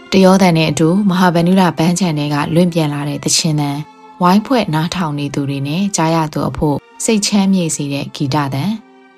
တရောတန်နဲ့အတူမဟာဗန္ဓုလပန်းချန်တွေကလွင့်ပြန်လာတဲ့သချင်းသံဝိုင်းဖွဲ့နားထောင်နေသူတွေနဲ့ကြားရသူအဖို့စိတ်ချမ်းမြေ့စေတဲ့ဂီတသံ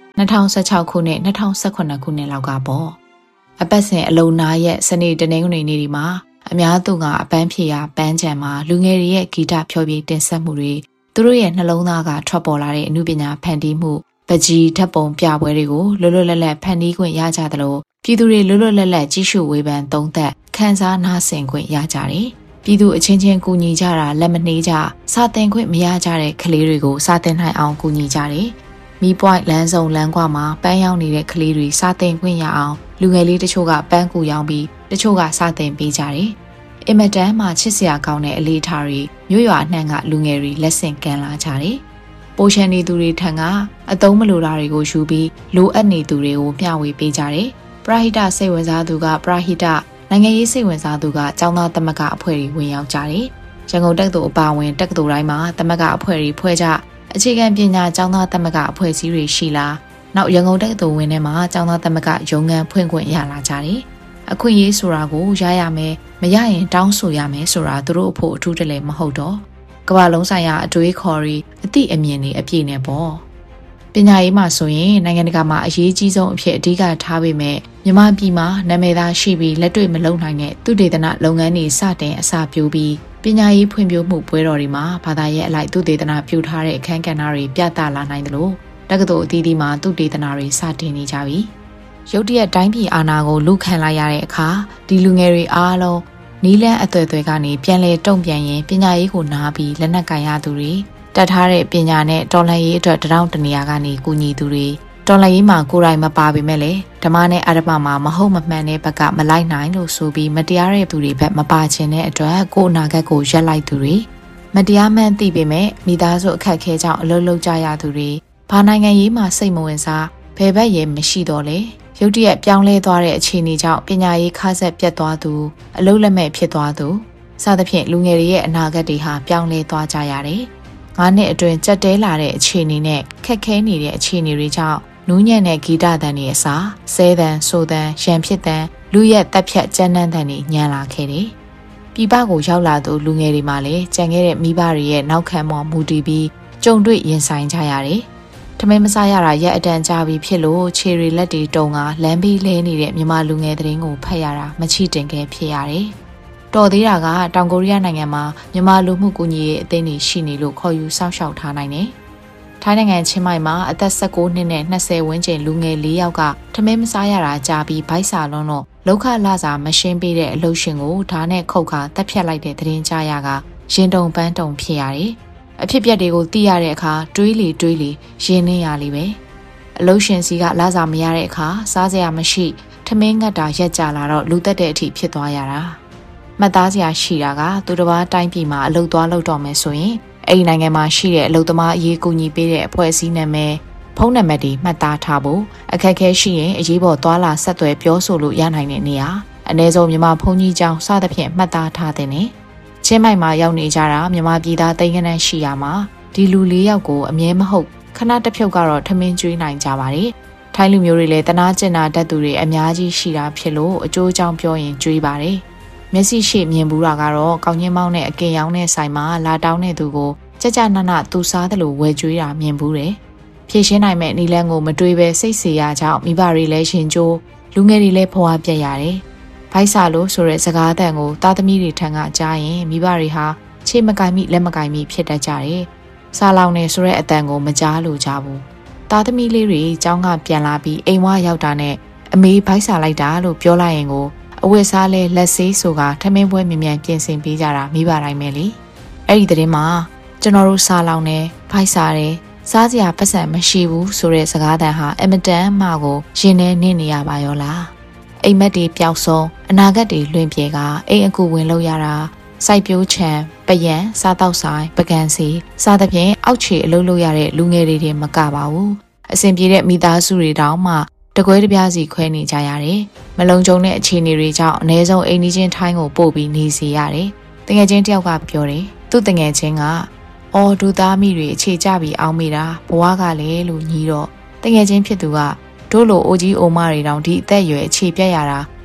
2016ခုနှစ်2018ခုနှစ်လောက်ကပေါ့အပတ်စဉ်အလုံနာရဲ့စနေတနင်္ဂနွေနေ့ဒီမှာအများသူကအပန်းဖြေရာပန်းချန်မှာလူငယ်တွေရဲ့ဂီတဖျော်ဖြေတင်ဆက်မှုတွေသူတို့ရဲ့နှလုံးသားကထွက်ပေါ်လာတဲ့အမှုပညာဖန်တီးမှုပကြီးဓာတ်ပုံပြပွဲတွေကိုလွတ်လွတ်လပ်လပ်ဖန်တီးခွင့်ရကြသလိုပြည်သူတွေလွတ်လွတ်လပ်လပ်ကြည့်ရှုဝေဖန်သုံးသပ်ခန်းစားနားဆင်ခွင့်ရကြတယ်။ပြည်သူအချင်းချင်းကူညီကြတာလက်မနှေးကြစာသင်ခွင့်မရကြတဲ့ကလေးတွေကိုစာသင်နိုင်အောင်ကူညီကြတယ်။မီးပွိုင်းလမ်းစုံလမ်းကွာမှာပန်းရောက်နေတဲ့ကလေးတွေစာသင်ခွင့်ရအောင်လူငယ်လေးတချို့ကပန်းကူရောင်းပြီးတချို့ကစာသင်ပေးကြတယ်။အင်မတန်မှချစ်စရာကောင်းတဲ့အလေးထားတွေမြို့ရွာအနှံ့ကလူငယ်တွေလက်ဆင့်ကမ်းလာကြတယ်။ပိုရှန်နေသူတွေထံကအသုံးမလိုတာတွေကိုယူပြီးလိုအပ်နေသူတွေကိုမျှဝေပေးကြတယ်။ပရဟိတစိတ်ဝင်စားသူကပရဟိတနိုင်ငံရေးစိတ်ဝင်စားသူကကျောင်းသားသမဂ္ဂအဖွဲ့တွေဝင်ရောက်ကြတယ်။ရန်ကုန်တက္ကသိုလ်အပါအဝင်တက္ကသိုလ်တိုင်းမှာသမဂ္ဂအဖွဲ့တွေဖွဲ့ကြအခြေခံပညာကျောင်းသားသမဂ္ဂအဖွဲ့အစည်းတွေရှိလာနောက်ရန်ကုန်တက္ကသိုလ်ဝင်းထဲမှာကျောင်းသားသမဂ္ဂရုံးခန်းဖွင့်ခွင့်ရလာကြတယ်။အခွင့်အရေးဆိုတာကိုရရမယ်မရရင်တောင်းဆိုရမယ်ဆိုတာသူတို့အဖို့အထူးတလဲမဟုတ်တော့ကမ္ဘာလုံးဆိုင်ရာအတွေးခေါ်တွေအသိအမြင်တွေအပြည့်နဲ့ပေါ့ပညာရေးမှာဆိုရင်နိုင်ငံတကာမှာအရေးကြီးဆုံးအဖြစ်အဓိကထားပေမဲ့မြန်မာပြည်မှာနာမည်သားရှိပြီးလက်တွေ့မလုံနိုင်တဲ့သုတေသနလုပ်ငန်းတွေစတင်အစပြုပြီးပညာရေးဖွံ့ဖြိုးမှုပွဲတော်တွေမှာဘာသာရေးအလိုက်သုတေသနပြုထားတဲ့အခန်းကဏ္ဍတွေပြသလာနိုင်တယ်လို့တက္ကသိုလ်အသီးသီးမှာသုတေသနတွေစတင်နေကြပြီရုတ်တရက်တိုင်းပြည်အာဏာကိုလူခံလိုက်ရတဲ့အခါဒီလူငယ်တွေအားလုံးနီးလန်းအသွယ်သွယ်ကနေပြန်လဲတုံ့ပြန်ရင်ပညာရေးကိုနားပြီးလက်နက်ကင်ရသူတွေတတ်ထားတဲ့ပညာနဲ့တော်လှန်ရေးအတွက်တောင်းတနေရာကနေကူညီသူတွေတော်လှန်ရေးမှာကိုယ်တိုင်မပါပေမဲ့လေဓမ္မနဲ့အဓမ္မမှာမဟုတ်မမှန်တဲ့ဘက်ကမလိုက်နိုင်လို့ဆိုပြီးမတရားတဲ့သူတွေဘက်မပါခြင်းတဲ့အတွက်ကိုယ်အနာဂတ်ကိုရက်လိုက်သူတွေမတရားမှန်းသိပေမဲ့မိသားစုအခက်အခဲကြောင့်အလုပ်လုပ်ကြရသူတွေဘာနိုင်ငံရေးမှာစိတ်မဝင်စားဘယ်ဘက်ရဲ့မရှိတော့လေရုတ်တရက်ပြောင်းလဲသွားတဲ့အခြေအနေကြောင့်ပညာရေးခါဆက်ပြတ်သွားသူအလုပ်လက်မဲ့ဖြစ်သွားသူစသဖြင့်လူငယ်တွေရဲ့အနာဂတ်တွေဟာပြောင်းလဲသွားကြရတယ်။9နှစ်အတွင်းကြက်တဲလာတဲ့အခြေအနေနဲ့ခက်ခဲနေတဲ့အခြေအနေတွေကြောင့်နူးညံ့တဲ့ဂီတသံတွေအစားဆဲသံဆိုသံရံဖြစ်သံလူရက်တက်ဖြတ်ကြမ်းတမ်းသံတွေညံလာခဲ့တယ်။ပြည်ပကိုရောက်လာသူလူငယ်တွေမှလည်းကြံခဲ့တဲ့မိဘတွေရဲ့နောက်ခံမော်မူတည်ပြီးကြုံတွေ့ရင်ဆိုင်ကြရတယ်။ထမင်းမစားရတာရက်အတန်ကြာပြီးဖြစ်လို့ခြေရီလက်တွေတုံကလမ်းပြီးလဲနေတဲ့မြန်မာလူငယ်သတင်းကိုဖတ်ရတာမချိတင်ခဲ့ဖြစ်ရတယ်။တော်သေးတာကတောင်ကိုရီးယားနိုင်ငံမှာမြန်မာလူမှုကူညီရေးအသင်းတွေရှိနေလို့ခေါ်ယူစောင့်ရှောက်ထားနိုင်တယ်။ထိုင်းနိုင်ငံချင်းမိုင်မှာအသက်19နှစ်နဲ့20ဝန်းကျင်လူငယ်4ယောက်ကထမင်းမစားရတာကြာပြီးဗိုက်စာလုံးတော့လောက်ခလာစာမရှင်းပေးတဲ့အလုပ်ရှင်ကိုဓာတ်နဲ့ခုတ်ခါတက်ဖြတ်လိုက်တဲ့သတင်းကြားရကရင်တုံပန်းတုံဖြစ်ရတယ်။အဖြစ်ပြက်တွေကိုသိရတဲ့အခါတွေးလေရင်နှင်းရလိမ့်ပဲ။အလုပ်ရှင်စီကလာစာမရတဲ့အခါစားစရာမရှိထမင်းငတ်တာရက်ကြလာတော့လူသက်တဲ့အထိဖြစ်သွားရတာ။မှတ်သားစရာရှိတာကသူတစ်ပါးတိုင်းပြည်မှာအလုပ်သွားလုပ်တော့မယ်ဆိုရင်အဲ့ဒီနိုင်ငံမှာရှိတဲ့အလုပ်သမားအရေးကူညီပေးတဲ့အဖွဲ့အစည်းနာမည်ဖုန်းနံပါတ်တွေမှတ်သားထားဖို့အခက်အခဲရှိရင်အရေးပေါ်သွားလာဆက်သွယ်ပြောဆိုလို့ရနိုင်တဲ့နေရာအနည်းဆုံးမြန်မာဘုန်းကြီးကျောင်းစသဖြင့်မှတ်သားထားတဲ့နေချင်းမိုင်မှာရောက်နေကြတာမြန်မာပြည်သားသိန်းကနန်းရှိရမှာဒီလူ၄ယောက်ကိုအမြဲမဟုတ်ခဏတစ်ဖြုတ်ကတော့ထမင်းကျွေးနိုင်ကြပါတယ်ထိုင်းလူမျိုးတွေလည်းတနာကျင်နာတတ်သူတွေအများကြီးရှိတာဖြစ်လို့အကျိုးအကြောင်းပြောရင်ကျွေးပါတယ်မျက်စိရှိမြင်ဘူးတာကတော့ကောင်းချင်းမောင်းနဲ့အကင်ရောင်းတဲ့ဆိုင်မှာလာတောင်းတဲ့သူကိုကြနနသူစားတယ်လို့ဝယ်ကြွေးတာမြင်ဘူးတယ်ဖြည့်ရှင်းနိုင်မဲ့နီလန်းကိုမတွေးပဲစိတ်စေရကြောင်းမိဘတွေလည်းရှင်ကျိုးလူငယ်တွေလည်းဖွာပြက်ရတယ်ဗိုက်စာလို့ဆိုတဲ့စကားသံကိုသားသမီးတွေထံကကြားရင်မိဘတွေဟာခြေမကင်မိလက်မကင်မိဖြစ်တတ်ကြတယ်စားလောင်နေဆိုတဲ့အတန်ကိုမကြားလို့ကြဘူးသားသမီးလေးတွေကျောင်းကပြန်လာပြီးအိမ်ဝရောက်တာနဲ့အမေဗိုက်စာလိုက်တာလို့ပြောလိုက်ရင်ကိုအဝတ်စားလဲလက်ဆေးဆိုကထမင်းပွဲမြန်မြန်ပြင်ဆင်ပေးကြတာမိဘတိုင်းပဲလေအဲ့ဒီသတင်းမှာကျွန်တော်တို့စားလောင်နေဖိုက်စားတယ်စားစရာပတ်စံမရှိဘူးဆိုတဲ့စကားသံဟာအမတန်မှကိုရင်ထဲနစ်နေရပါရောလားအိမ်မက်တွေပျောက်ဆုံးအနာဂတ်တွေလွင့်ပြေကအိမ်အကူဝင်လို့ရတာစိုက်ပျိုးချံပယံစားတောက်ဆိုင်ပကံစီစားသဖြင့်အောက်ခြေအလုပ်လုပ်ရတဲ့လူငယ်တွေတင်မကပါဘူးအစဉ်ပြေတဲ့မိသားစုတွေတောင်မှတကွဲတပြားစီခွဲနေကြရတယ်မလုံခြုံတဲ့အခြေအနေတွေကြောင့်အ ਨੇ ဆုံးအိမ်ကြီးချင်းထိုင်းကိုပို့ပြီးနေစီရတယ်တကယ်ချင်းတယောက်ကပြောတယ်သူ့တကယ်ချင်းကအော်ဒူသားမိတွေအခြေကျပြီးအောင်မိတာဘဝကလည်းလို့ညီတော့တကယ်ချင်းဖြစ်သူကတို့လိုအိုကြီးအိုမတွေတောင်ဒီအသက်အရွယ်အခြေပြတ်ရတာ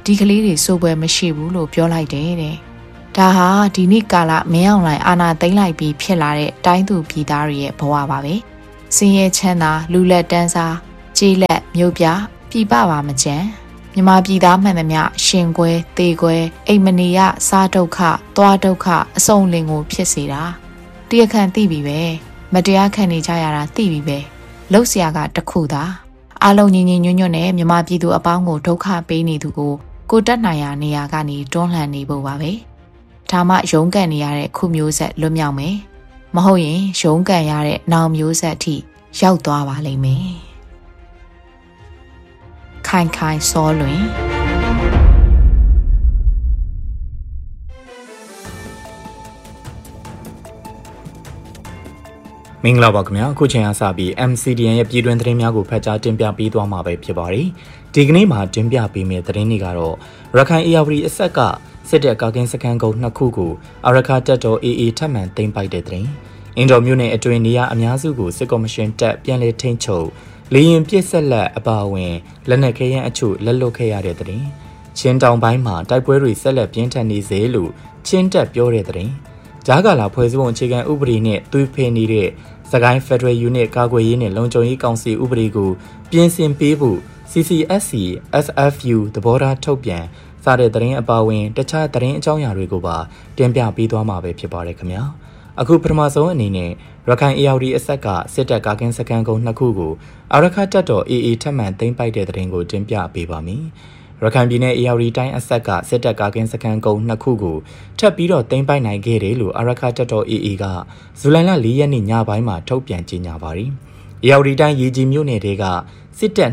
ဒီကလေးတွေစိုးပွဲမရှိဘူးလို့ပြောလိုက်တယ်တဲ့ဒါဟာဒီနေ့ကာလမင်းအောင်လှိုင်အာဏာသိမ်းလိုက်ပြီးဖြစ်လာတဲ့တိုင်းသူပြည်သားတွေရဲ့ဘဝပါပဲစင်ရဲချမ်းသာလူလက်တန်းစားကြေးလက်မြို့ပြပြည်ပပါမကြမ်းမြမပြည်သားမှန်သမျှရှင်ကွဲတေကွဲအိမ်မနေရစားဒုက္ခသွားဒုက္ခအစုံလင်ကိုဖြစ်စေတာတရားခံသိပြီပဲမတရားခံနေကြရတာသိပြီပဲလှုပ်ရှားကတခုသာအလုံးညီညီညွတ်ညွတ်နဲ့မြမပြည်သူအပေါင်းကိုဒုက္ခပေးနေသူကိုတက်နိုင်ရာနေရာကနေတွန်းလှန်နေဖို့ပါပဲဒါမှရုန်းကန်နေရတဲ့ခုမျိုးဆက်လွတ်မြောက်မယ်မဟုတ်ရင်ရုန်းကန်ရတဲ့နောင်မျိုးဆက်အထိရောက်သွားပါလိမ့်မယ်ခိုင်ခိုင်စောလွင်မင်္ဂလာပါခင်ဗျာအခုချိန်အားစပြီး MCDN ရဲ့ပြည်တွင်းသတင်းများကိုဖတ်ကြားတင်ပြပေးသွားမှာပဲဖြစ်ပါတယ်ဒီကနေ့မှာတင်ပြပေးမယ့်သတင်းတွေကတော့ရခိုင် AR အဆက်ကစစ်တပ်ကာကင်းစခန်းကုန်း2ခုကိုအာရခတပ်တော် AA ထပ်မံသိမ်းပိုက်တဲ့သတင်းအင်ဒိုမြို့နယ်အတွင်းနေရာအများစုကိုစစ်ကော်မရှင်တပ်ပြန်လည်ထိန်းချုပ်လေရင်ပြစ်ဆက်လက်အပါအဝင်လက်နက်ခဲယမ်းအချို့လက်လွတ်ခဲ့ရတဲ့သတင်းချင်းတောင်ပိုင်းမှာတိုက်ပွဲတွေဆက်လက်ပြင်းထန်နေစေလို့ချင်းတပ်ပြောတဲ့သတင်းဂျားကာလာဖွဲ့စည်းပုံအခြေခံဥပဒေနဲ့သွေးဖယ်နေတဲ့စကိုင်း Federal Unit ကာကွယ်ရေးနဲ့လုံခြုံရေးကောင်စီဥပဒေကိုပြင်ဆင်ပေးဖို့ CCSC SFU သဘောထားထုတ်ပြန်စတဲ့သတင်းအပါအဝင်တခြားသတင်းအကြောင်းအရာတွေကိုပါတင်ပြပေးသွားမှာပဲဖြစ်ပါတယ်ခင်ဗျာအခုပထမဆုံးအနေနဲ့ရခိုင် AR အဆက်ကစစ်တပ်ကာကင်းစခန်းကုန်း2ခုကိုအာရခတပ်တော် AA ထပ်မံသိမ်းပိုက်တဲ့သတင်းကိုတင်ပြပေးပါမယ်ရခိုင်ပြည်နယ် AR တိုင်းအဆက်ကစစ်တပ်ကာကင်းစခန်းကုန်း2ခုကိုထပ်ပြီးတော့သိမ်းပိုက်နိုင်ခဲ့တယ်လို့အာရခတပ်တော် AA ကဇူလိုင်လ4ရက်နေ့ညပိုင်းမှာထုတ်ပြန်ကြေညာပါတယ်။ AR တိုင်းရေကြီးမြို့နယ်တွေကစစ်တပ်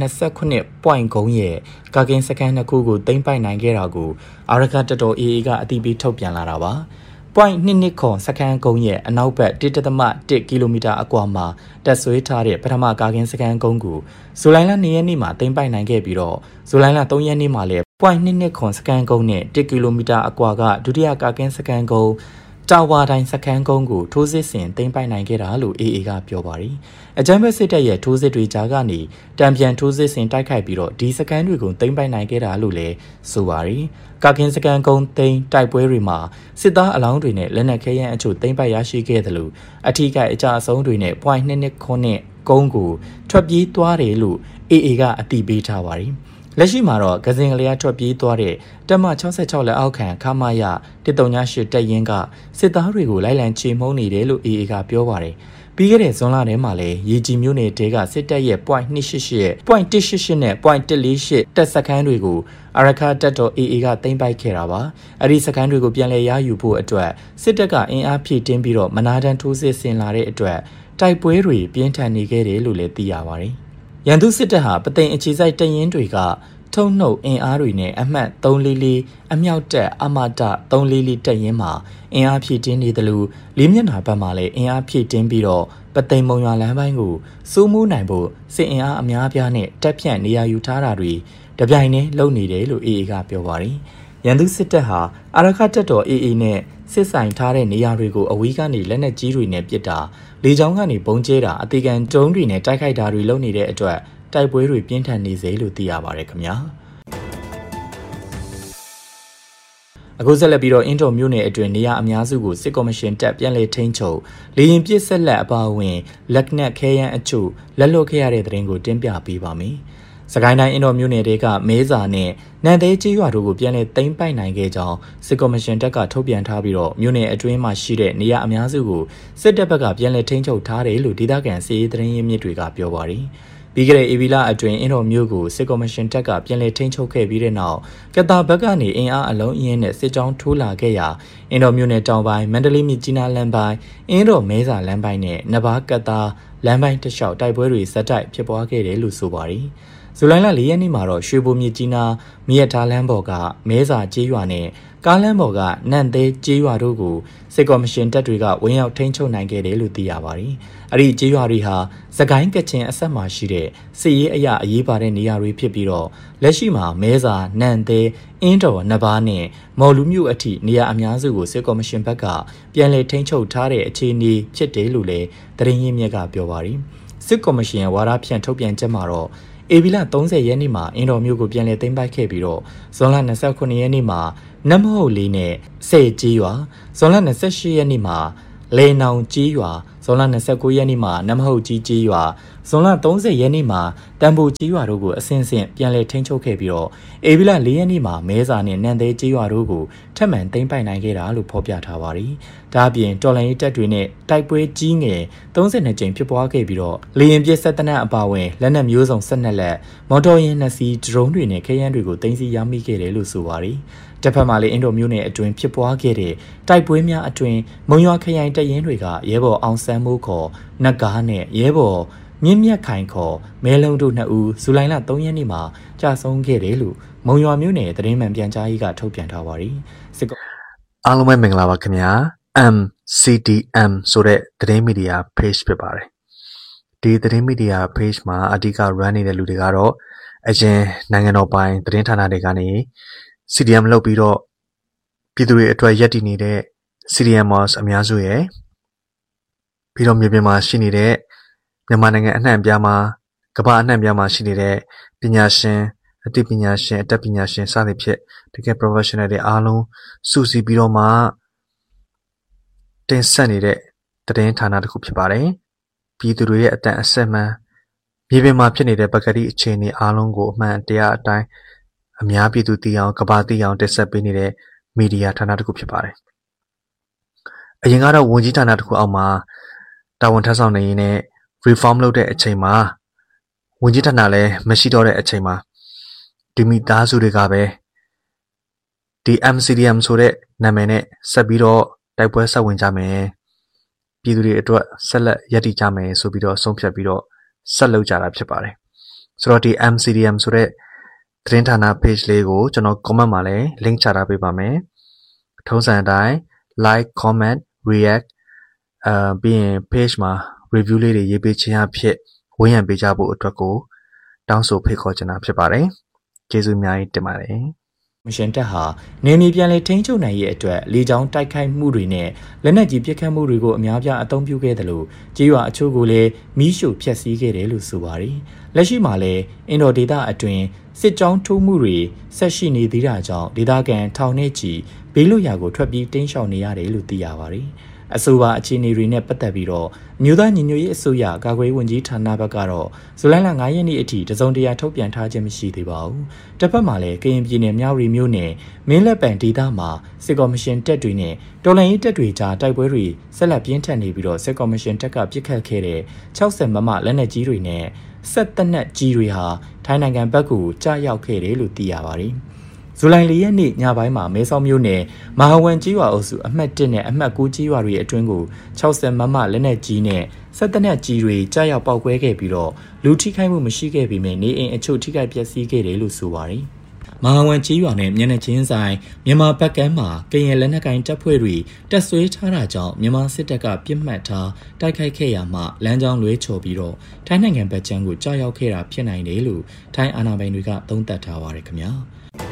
229 point ကုန်းရဲ့ကာကင်းစခန်း2ခုကိုသိမ်းပိုက်နိုင်ခဲ့တာကိုအာရခတပ်တော် AA ကအတည်ပြုထုတ်ပြန်လာတာပါ။ point 2ခွန်စခန်းကုန်းရဲ့အနောက်ဘက် 1.1 ကီလိုမီတာအကွာမှာတပ်ဆွဲထားတဲ့ပထမကာကင်းစခန်းကုန်းကိုဇူလိုင်လ2ရက်နေ့မှာသိမ်းပိုက်နိုင်ခဲ့ပြီးတော့ဇူလိုင်လ3ရက်နေ့မှာလည်း point 2ခွန်စခန်းကုန်းနဲ့1ကီလိုမီတာအကွာကဒုတိယကာကင်းစခန်းကုန်းတာဝါတိုင်းစခန်းကုန်းကိုထိုးစစ်ဆင်သိမ်းပိုက်နိုင်ခဲ့တာလို့ AA ကပြောပါတယ်။အကြမ်းဖက်စစ်တပ်ရဲ့ထိုးစစ်တွေကြားကနေတံပြန်ထိုးစစ်ဆင်တိုက်ခိုက်ပြီးတော့ဒီစခန်းတွေကိုသိမ်းပိုက်နိုင်ခဲ့တာလို့လည်းဆိုပါတယ်။ကာကင်းစခန်းကုန်းသိမ်းတိုက်ပွဲတွေမှာစစ်သားအလောင်းတွေနဲ့လက်နက်ခဲယမ်းအချို့သိမ်းပိုက်ရရှိခဲ့တယ်လို့အထူးကအကြအဆုံးတွေနဲ့ point 2ခွန်းနဲ့ကုန်းကိုထွက်ပြေးသွားတယ်လို့ AA ကအတည်ပြုထားပါတယ်။လက်ရှိမှာတော့ကစင်ကလေးထွက်ပြေးသွားတဲ့တပ်မ66လက်အောက်ခံခမာရ138တပ်ရင်းကစစ်သားတွေကိုလိုက်လံချေမှုန်းနေတယ်လို့ AA ကပြောပါတယ်။ပြီးခဲ့တဲ့ဇွန်လထဲမှာလည်းရေကြီးမြို့နယ်တဲကစစ်တပ်ရဲ့ point 288 point 188နဲ့ point 148တပ်စခန်းတွေကိုအာရခတပ်တော် AA ကသိမ်းပိုက်ခဲ့တာပါ။အဲ့ဒီစခန်းတွေကိုပြန်လည်ရယူဖို့အတွက်စစ်တပ်ကအင်အားဖြည့်တင်းပြီးတော့မနာတမ်းထိုးစစ်ဆင်လာတဲ့အတွက်တိုက်ပွဲတွေပြင်းထန်နေခဲ့တယ်လို့လည်းသိရပါတယ်။ရန်သူစစ်တပ်ဟာပသိမ်အခြေစိုက်တပ်ရင်းတွေကထုံနှုတ်အင်အားတွေနဲ့အမှတ်344အမြောက်တပ်အမတ344တပ်ရင်းမှာအင်အားဖြည့်တင်းနေတယ်လို့လေးမျက်နှာဘက်မှာလည်းအင်အားဖြည့်တင်းပြီးတော့ပသိမ်မုံရွာလမ်းပိုင်းကိုစိုးမိုးနိုင်ဖို့စစ်အင်အားအများပြားနဲ့တပ်ဖြန့်နေရာယူထားတာတွေတပြိုင်တည်းလုပ်နေတယ်လို့ AA ကပြောပါတယ်။ရန်သူစစ်တပ်ဟာအာရခတပ်တော် AA နဲ့စစ်ဆိုင်ထားတဲ့နေရာတွေကိုအဝေးကနေလက်နက်ကြီးတွေနဲ့ပစ်တာလေကြောင်းကနေပုံကျဲတာအသေးခံဒုံးတွေနဲ့တိုက်ခိုက်တာတွေလုပ်နေတဲ့အတွက်တိုက်ပွဲတွေပြင်းထန်နေစေလို့သိရပါတယ်ခင်ဗျာအခုဆက်လက်ပြီးတော့အင်ဒိုမြို့နယ်အတွင်းနေရာအများစုကိုစစ်ကော်မရှင်တပ်ပြန်လည်ထိန်းချုပ်လေရင်ပြစ်ဆက်လက်အပါအဝင်လက်နက်ခဲယမ်းအချို့လက်လွတ်ခဲ့ရတဲ့တဲ့ရင်ကိုတင်ပြပေးပါမယ်စကိုင်းတိုင်းအင်ဒိုမြို့နယ်တွေကမဲစာနဲ့နန်သေးကြီးရွာတို့ကိုပြန်လည်သိမ်းပိုက်နိုင်ခဲ့ကြောင်းစစ်ကော်မရှင်တပ်ကထုတ်ပြန်ထားပြီးတော့မြို့နယ်အတွင်းမှာရှိတဲ့နေရာအများစုကိုစစ်တပ်ဘက်ကပြန်လည်ထိန်းချုပ်ထားတယ်လို့ဒေသခံစစ်ရေးသတင်းရင်းမြစ်တွေကပြောပါတယ်ပြီးခဲ့တဲ့ဧပြီလအတွင်းအင်ဒိုမြို့ကိုစစ်ကော်မရှင်တပ်ကပြန်လည်ထိန်းချုပ်ခဲ့ပြီးတဲ့နောက်ကတာဘက်ကနေအင်အားအလုံးအင်းနဲ့စစ်ကြောင်းထိုးလာခဲ့ရာအင်ဒိုမြို့နယ်တောင်ပိုင်းမန္တလေးမြစ်ကြီးနားလမ်းပိုင်းအင်ဒိုမဲစာလမ်းပိုင်းနဲ့နဘာကတာလမ်းပိုင်းတလျှောက်တိုက်ပွဲတွေဇက်တိုက်ဖြစ်ပွားခဲ့တယ်လို့ဆိုပါတယ်ဇူလိုင်လ4ရက်နေ့မှာတော့ရွှေဘိုမြစ်ကြီးနားမြစ်ထားလမ်းပေါ်ကမဲစာကျေးရွာနဲ့ကားလမ်းပေါ်ကနန့်သေးကျေးရွာတို့ကိုစစ်ကော်မရှင်တပ်တွေကဝင်ရောက်ထိန်းချုပ်နိုင်ခဲ့တယ်လို့သိရပါတယ်။အဲ့ဒီကျေးရွာတွေဟာစကိုင်းကချင်အဆက်မှာရှိတဲ့စစ်ရေးအရာအရေးပါတဲ့နေရာတွေဖြစ်ပြီးတော့လက်ရှိမှာမဲစာနန့်သေးအင်းတော်နဘာနဲ့မော်လူမျိုးအထိနေရာအများစုကိုစစ်ကော်မရှင်ဘက်ကပြန်လည်ထိန်းချုပ်ထားတဲ့အခြေအနေဖြစ်တယ်လို့လည်းသတင်းရင်းမြစ်ကပြောပါတယ်။စစ်ကော်မရှင်ဝါဒဖြန့်ထုတ်ပြန်ချက်မှာတော့ဗီလ30ရက်နေ့မှာအင်တော်မျိုးကိုပြန်လည်သိမ်းပိုက်ခဲ့ပြီးတော့ဇွန်လ29ရက်နေ့မှာနတ်မဟုတ်လေးနဲ့10ကြီးရွာဇွန်လ28ရက်နေ့မှာလေနောင်ကြီးရွာဇွန်လ29ရက်နေ့မှာနတ်မဟုတ်ကြီးရွာဇွန်လ30ရက်နေ့မှာတန်ဖိုကြီးရွာတို့ကိုအစဉ်စဉ်ပြန်လည်ထိန်းချုပ်ခဲ့ပြီးတော့ဧပြီလ4ရက်နေ့မှာမဲစာနဲ့နန်သေးကြီးရွာတို့ကိုထပ်မံသိမ်းပိုက်နိုင်ခဲ့တာလို့ဖော်ပြထားပါတယ်။ဒါအပြင်တော်လိုင်းတပ်တွေနဲ့တိုက်ပွဲကြီးငယ်32ကြိမ်ဖြစ်ပွားခဲ့ပြီးတော့လေရင်ပစ်ဆက်တနက်အပါဝင်လက်နက်မျိုးစုံ12လက်မော်တော်ယာဉ်2စီးဒရုန်းတွေနဲ့ခဲယမ်းတွေကိုသိမ်းဆည်းရမိခဲ့တယ်လို့ဆိုပါတယ်။တစ်ဖက်မှာလည်းအင်ဒိုမျိုးနယ်အတွင်းဖြစ်ပွားခဲ့တဲ့တိုက်ပွဲများအတွင်းမုံရွာခရိုင်တပ်ရင်းတွေကရဲဘော်အောင်ဆန်းမိုးခေါ်နတ်ကားနဲ့ရဲဘော်မြင့်မြတ်ခိုင်ခေါ်မဲလုံးတို့2ဦးဇူလိုင်လ3ရက်နေ့မှာကြာဆုံးခဲ့တယ်လို့မုံရွာမြို့နယ်သတင်းမှန်ပြန်ကြားရေးကထုတ်ပြန်ထားပါတယ်။စစ်ကောအားလုံးပဲမင်္ဂလာပါခင်ဗျာ MCDM ဆိုတဲ့သတင်းမီဒီယာ page ဖြစ်ပါတယ်။ဒီသတင်းမီဒီယာ page မှာအဓိက run နေတဲ့လူတွေကတော့အရင်နိုင်ငံတော်ပိုင်သတင်းဌာနတွေကနေ CDM လုပ်ပြီးတော့ပြည်သူတွေအတွက်ရည်တည်နေတဲ့ CDMers အများစုရဲ့ပြီးတော့မြေပြင်မှာရှိနေတဲ့မြန်မာနိုင်ငံအနှံ့အပြားမှာကမ္ဘာအနှံ့အပြားမှာရှိနေတဲ့ပညာရှင်အသိပညာရှင်အတတ်ပညာရှင်စသဖြင့်တကယ် professional တွေအားလုံးစုစည်းပြီးတော့မှတင်ဆက်နေတဲ့သတင်းဌာနတစ်ခုဖြစ်ပါတယ်။ပြည်သူတွေရဲ့အတန်အဆက်မှန်မြေပြင်မှာဖြစ်နေတဲ့ပကတိအခြေအနေအားလုံးကိုအမှန်တရားအတိုင်းအများပြည်သူသိအောင်ကမ္ဘာသိအောင်တင်ဆက်ပေးနေတဲ့မီဒီယာဌာနတစ်ခုဖြစ်ပါတယ်။အရင်ကတော့ဝန်ကြီးဌာနတစ်ခုအောက်မှာတာဝန်ထမ်းဆောင်နေရင်းနဲ့ reform လုပ်တဲ့အချိန်မှာဝန်ကြီးဌာနလည်းမရှိတော့တဲ့အချိန်မှာဒီမိသားစုတွေကပဲဒီ MCDM ဆိုတဲ့နာမည်နဲ့ဆက်ပြီးတော့တိုက်ပွဲဆက်ဝင်ကြမယ်ပြည်သူတွေအတွက်ဆက်လက်ရည်တည်ကြမယ်ဆိုပြီးတော့ဆုံးဖြတ်ပြီးတော့ဆက်လုပ်ကြတာဖြစ်ပါတယ်ဆိုတော့ဒီ MCDM ဆိုတဲ့သတင်းဌာန page လေးကိုကျွန်တော် comment မှာလည်း link ချထားပေးပါမယ်ထုံးစံအတိုင်း like comment react ပြီးရင် page မှာ review လေးတွေရေးပေးခြင်းအဖြစ်ဝန်းရံပေးကြဖို့အတွက်ကိုတောင်းဆိုဖိတ်ခေါ်ချင်တာဖြစ်ပါတယ်ကျေးဇူးအများကြီးတင်ပါတယ်မရှင်တပ်ဟာနေမြေပြန်လည်ထိန်းချုပ်နိုင်ရေးအတွက်လေကြောင်းတိုက်ခိုက်မှုတွေနဲ့လက်နက်ကြီးပစ်ခတ်မှုတွေကိုအများပြားအသုံးပြုခဲ့တယ်လို့ကြေးရွာအချို့ကိုလည်းမီးရှို့ဖျက်ဆီးခဲ့တယ်လို့ဆိုပါတယ်။လက်ရှိမှာလည်းအင်ဒိုဒေတာအတွင်းစစ်ကြောင်းထိုးမှုတွေဆက်ရှိနေသေးတာကြောင့်ဒေသခံထောင်နဲ့ချီဘေးလွတ်ရာကိုထွက်ပြေးတိမ်းရှောင်နေရတယ်လို့သိရပါတယ်။အဆိုပါအခြေအနေတွေနဲ့ပတ်သက်ပြီးတော့မြို့သားညီညွတ်ရေးအစိုးရကာကွယ်ဝန်ကြီးဌာနဘက်ကတော့ဇူလိုင်လ9ရက်နေ့အထိတစုံတရာထုတ်ပြန်ထားခြင်းမရှိသေးပါဘူး။တစ်ဖက်မှာလည်းကရင်ပြည်နယ်မြောက်ရီမြို့နယ်မင်းလက်ပံဒေသမှာစစ်ကော်မရှင်တပ်တွေနဲ့တော်လှန်ရေးတပ်တွေကြားတိုက်ပွဲတွေဆက်လက်ပြင်းထန်နေပြီးတော့စစ်ကော်မရှင်တပ်ကပစ်ခတ်ခဲ့တဲ့60မမလက်နက်ကြီးတွေနဲ့ဆက်တနက်ကြီးတွေဟာထိုင်းနိုင်ငံဘက်ကိုကြားရောက်ခဲ့တယ်လို့သိရပါတယ်။ဇူလိုင်4ရက်နေ့ညပိုင်းမှာမဲဆောက်မြို့နယ်မဟာဝန်ကြီးရွာအုပ်စုအမှတ်1နဲ့အမှတ်9ကြီးရွာတွေအတွင်းကို60မမလက်နက်ကြီးနဲ့ဆက်တနက်ကြီးတွေကြားရောက်ပောက်ကွဲခဲ့ပြီးတော့လူထိခိုက်မှုမရှိခဲ့ပေမဲ့နေအိမ်အချို့ထိခိုက်ပျက်စီးခဲ့တယ်လို့ဆိုပါတယ်။မဟာဝန်ကြီးရွာနဲ့မျက်နှာချင်းဆိုင်မြန်မာဘက်ကမ်းမှာကရင်လက်နက်ကိုင်တပ်ဖွဲ့တွေတပ်ဆွဲထားတာကြောင့်မြန်မာစစ်တပ်ကပြစ်မှတ်ထားတိုက်ခိုက်ခဲ့ရမှလမ်းကြောင်းလွဲချော်ပြီးတော့ထိုင်းနိုင်ငံဘက်ခြမ်းကိုကြားရောက်ခဲ့တာဖြစ်နိုင်တယ်လို့ထိုင်းအာဏာပိုင်တွေကသုံးသပ်ထားပါတယ်ခင်ဗျာ။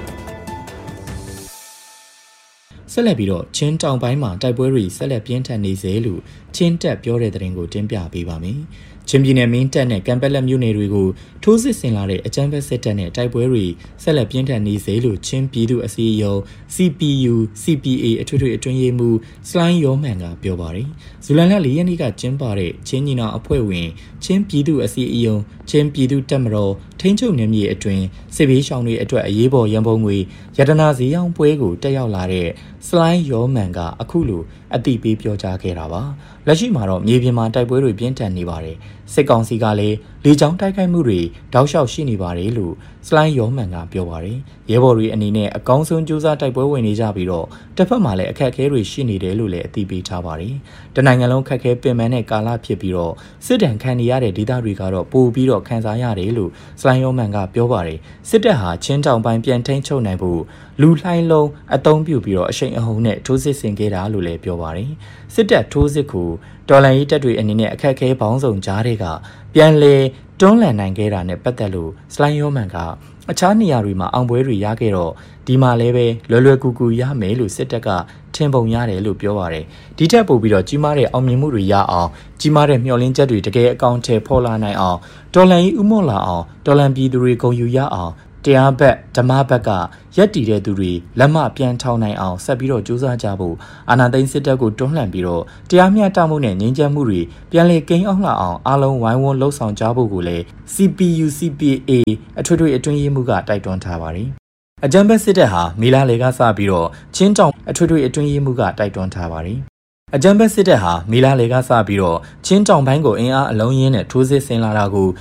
ဆက်လက်ပြီးတော့ချင်းတောင်ပိုင်းမှာတိုက်ပွဲတွေဆက်လက်ပြင်းထန်နေစေလို့ချင်းတက်ပြောတဲ့သတင်းကိုတင်ပြပေးပါမယ်။ချင်းပြည်နယ်မင်းတပ်နဲ့ကံပက်လက်မြို့နယ်တွေကိုထိုးစစ်ဆင်လာတဲ့အကြမ်းဖက်စစ်တပ်နဲ့တိုက်ပွဲတွေဆက်လက်ပြင်းထန်နေစေလို့ချင်းပြည်သူအစည်းအရုံး CPU CPA အထွေထွေအတွင်းရေးမှူးစလိုင်းယောမန်ကပြောပါတယ်။ဇူလိုင်လ4ရက်နေ့ကကျင်းပတဲ့ချင်းညီနောင်အဖွဲ့ဝင်ချင်းပြည်သူအစည်းအရုံးချင်းပြည်သူတပ်မတော်ထိန်းချုပ်နယ်မြေအတွင်းစစ်ဘေးရှောင်တွေအတွက်အရေးပေါ်ရန်ပုံငွေရတနာဈေးရောင်းပွဲကိုတက်ရောက်လာတဲ့စလိုင်းယောမန်ကအခုလိုအသိပေးပြောကြားခဲ့တာပါလက်ရှိမှာတော့မြေပြင်မှာတိုက်ပွဲတွေပြင်းထန်နေပါတယ်စစ်ကောင်စီကလည်းလေကြောင်းတိုက်ခိုက်မှုတွေတောက်လျှောက်ရှိနေပါတယ်လို့စလိုင်းယောမန်ကပြောပါတယ်ရဲဘော်တွေအနေနဲ့အကောင်းဆုံးကြိုးစားတိုက်ပွဲဝင်နေကြပြီးတော့တစ်ဖက်မှာလည်းအခက်အခဲတွေရှိနေတယ်လို့လည်းအသိပေးထားပါတယ်တနိုင်ငံလုံးခက်ခဲပင်ပန်းတဲ့ကာလဖြစ်ပြီးတော့စစ်တမ်းခံနေရတဲ့ဒေသတွေကတော့ပိုပြီးတော့ခံစားရတယ်လို့စလိုင်းယောမန်ကပြောပါတယ်စစ်တပ်ဟာချင်းတောင်ပိုင်းပြန်ထိန်းချုပ်နိုင်ဖို့လူလှိုင်းလုံးအသုံးပြုပြီးတော့အရှိန်အဟုန်နဲ့ထိုးစစ်ဆင်ခဲ့တာလို့လည်းပြောပါတယ်စစ်တပ်ထိုးစစ်ကိုတော်လှန်ရေးတပ်တွေအနေနဲ့အခက်အခဲပေါင်းစုံကြားတွေကပြန်လည်တွန်းလှန်နိုင်ခဲ့တာနဲ့ပတ်သက်လို့စလိုင်းယောမန်ကအခြားနေရာတွေမှာအောင်ပွဲတွေရခဲ့တော့ဒီမှာလည်းပဲလွယ်ကူကူရမယ်လို့စစ်တပ်ကထင်ပုံရတယ်လို့ပြောပါတယ်ဒီထက်ပိုပြီးတော့ကြီးမားတဲ့အောင်မြင်မှုတွေရအောင်ကြီးမားတဲ့မျှော်လင့်ချက်တွေတကယ်အကောင့်ထဲပေါ်လာနိုင်အောင်တော်လန်ကြီးဥမော့လာအောင်တော်လန်ပြည်သူတွေဂုဏ်ယူရအောင်တရားဘက်ဓမ္မဘက်ကရက်တည်တဲ့သူတွေလက်မပြန်ထောင်နိုင်အောင်ဆက်ပြီးတော့ကြိုးစားကြဖို့အာဏာသိမ်းစစ်တပ်ကိုတွန်းလှန်ပြီးတော့တရားမျှတမှုနဲ့ငြိမ်းချမ်းမှုတွေပြန်လည်ကိန်းအောင်လာအောင်အားလုံးဝိုင်းဝန်းလှုပ်ဆောင်ကြဖို့ကိုလည်း CPA အထွေထွေအတွင်းရေးမှူးကတိုက်တွန်းထားပါတယ်အကြမ်းဖက်စစ်တပ်ဟာမေလလေကစပြီးတော့ချင်းတောင်အထွေထွေအတွင်းရေးမှူးကတိုက်တွန်းထားပါတယ်အကြမ်းဖက်စစ်တပ်ဟာမေလလေကစပြီးတော့ချင်းတောင်ပိုင်းကိုအင်အားအလုံးရင်းနဲ့ထိုးစစ်ဆင်လာတာကို